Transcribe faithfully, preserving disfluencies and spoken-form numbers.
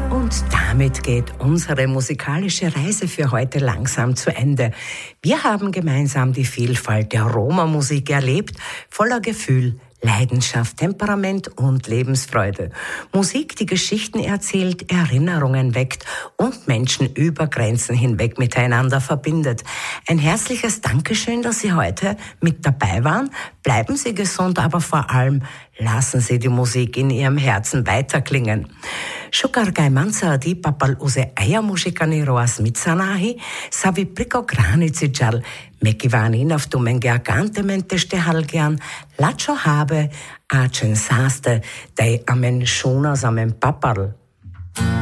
Und damit geht unsere musikalische Reise für heute langsam zu Ende. Wir haben gemeinsam die Vielfalt der Roma-Musik erlebt, voller Gefühl, Leidenschaft, Temperament und Lebensfreude. Musik, die Geschichten erzählt, Erinnerungen weckt und Menschen über Grenzen hinweg miteinander verbindet. Ein herzliches Dankeschön, dass Sie heute mit dabei waren. Bleiben Sie gesund, aber vor allem lassen Sie die Musik in Ihrem Herzen weiterklingen. Shukar gajmanca di papal use aja mužikani roas mitsanahi, savi priko granici džal, mekivani naftumen geagante mentešte halgian, lačo habe, ačen saste, dej amen šunas amen papal.